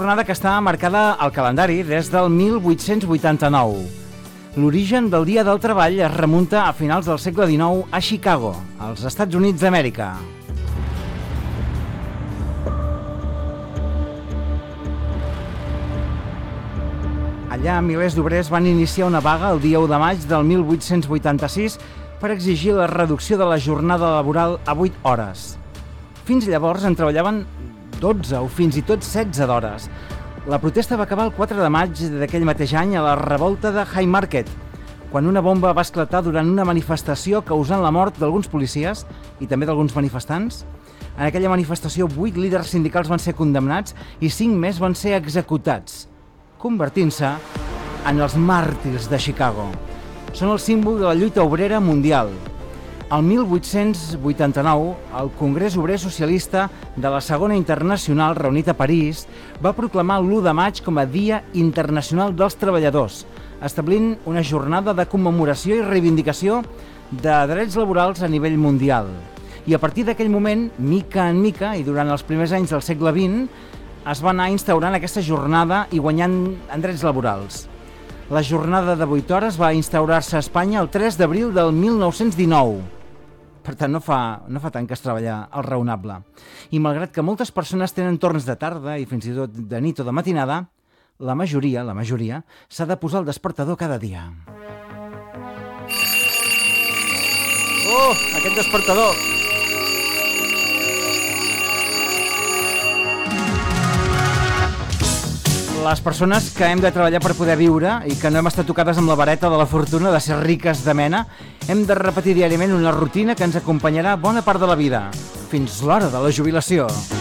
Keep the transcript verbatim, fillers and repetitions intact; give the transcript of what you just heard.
jornada que està marcada al calendari des del mil vuit-cents vuitanta-nou. L'origen del Dia del Treball es remunta a finals del segle dinou a Chicago, als Estats Units d'Amèrica. Allà, milers d'obrers van iniciar una vaga el dia u de maig del mil vuit-cents vuitanta-sis per exigir la reducció de la jornada laboral a vuit hores. Fins llavors en treballaven dotze o fins i tot setze d'hores. La protesta va acabar el quatre de maig d'aquell mateix any a la revolta de Haymarket, quan una bomba va esclatar durant una manifestació causant la mort d'alguns policies i també d'alguns manifestants. En aquella manifestació, vuit líders sindicals van ser condemnats i cinc més van ser executats, convertint-se en els màrtirs de Chicago. Són el símbol de la lluita obrera mundial. El mil vuit-cents vuitanta-nou, el Congrés Obrer Socialista de la Segona Internacional, reunit a París, va proclamar l'u de maig com a Dia Internacional dels Treballadors, establint una jornada de commemoració i reivindicació de drets laborals a nivell mundial. I a partir d'aquell moment, mica en mica, i durant els primers anys del segle vint, es va anar instaurant aquesta jornada i guanyant en drets laborals. La jornada de vuit hores va instaurar-se a Espanya el tres d'abril del mil nou-cents dinou. Per tant, no fa, no fa tant que es treballa el raonable. I malgrat que moltes persones tenen torns de tarda i fins i tot de nit o de matinada, la majoria, la majoria, s'ha de posar el despertador cada dia. Oh, aquest despertador! Les persones que hem de treballar per poder viure i que no hem estat tocades amb la vareta de la fortuna de ser riques de mena, hem de repetir diàriament una rutina que ens acompanyarà bona part de la vida, fins l'hora de la jubilació.